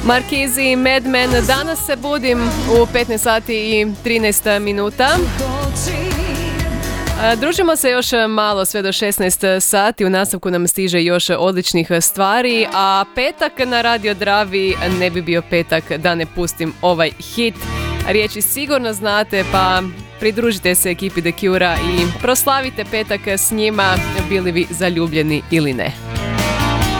Markizi, Mad Men, danas se budim u 15 sati i 13 minuta. Družimo se još malo sve do 16 sati, u nastavku nam stiže još odličnih stvari, a petak na Radio Dravi ne bi bio petak da ne pustim ovaj hit. Riječi sigurno znate, pa pridružite se ekipi The Cure-a i proslavite petak s njima, bili vi zaljubljeni ili ne.